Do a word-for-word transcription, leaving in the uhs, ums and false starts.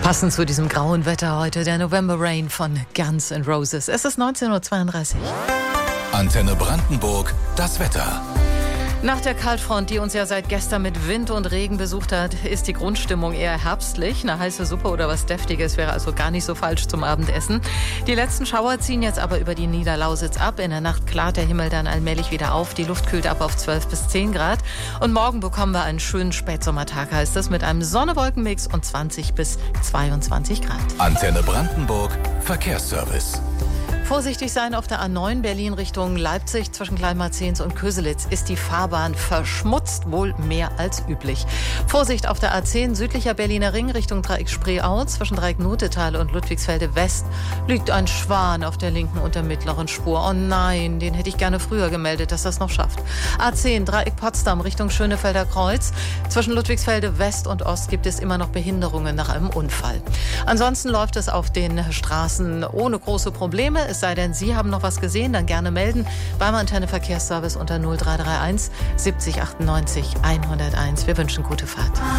Passend zu diesem grauen Wetter heute der November Rain von Guns N' Roses. Es ist neunzehn Uhr zweiunddreißig. Antenne Brandenburg, das Wetter. Nach der Kaltfront, die uns ja seit gestern mit Wind und Regen besucht hat, ist die Grundstimmung eher herbstlich. Eine heiße Suppe oder was Deftiges wäre also gar nicht so falsch zum Abendessen. Die letzten Schauer ziehen jetzt aber über die Niederlausitz ab. In der Nacht klart der Himmel dann allmählich wieder auf. Die Luft kühlt ab auf zwölf bis zehn Grad. Und morgen bekommen wir einen schönen Spätsommertag, heißt es, mit einem Sonne-Wolken-Mix und zwanzig bis zweiundzwanzig Grad. Antenne Brandenburg, Verkehrsservice. Vorsichtig sein auf der A neun Berlin Richtung Leipzig zwischen Kleinmarzens und Köselitz ist die Fahrbahn verschmutzt, wohl mehr als üblich. Vorsicht auf der A zehn südlicher Berliner Ring Richtung Dreieck Spreeau zwischen Dreieck Notetal und Ludwigsfelde West liegt ein Schwan auf der linken und der mittleren Spur. Oh nein, den hätte ich gerne früher gemeldet, dass das noch schafft. A zehn Dreieck Potsdam Richtung Schönefelder Kreuz. Zwischen Ludwigsfelde West und Ost gibt es immer noch Behinderungen nach einem Unfall. Ansonsten läuft es auf den Straßen ohne große Probleme. Es sei denn, Sie haben noch was gesehen, dann gerne melden beim Antenne Verkehrsservice unter null drei drei eins siebzig achtundneunzig hunderteins. Wir wünschen gute Fahrt.